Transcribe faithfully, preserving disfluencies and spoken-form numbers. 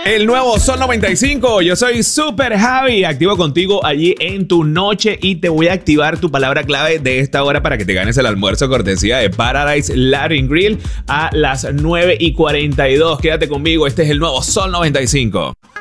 El nuevo Sol noventa y cinco, yo soy Super Javi, activo contigo allí en tu noche y te voy a activar tu palabra clave de esta hora para que te ganes el almuerzo cortesía de Paradise Latin Grill a las nueve y cuarenta y dos. Quédate conmigo, este es el nuevo Sol noventa y cinco.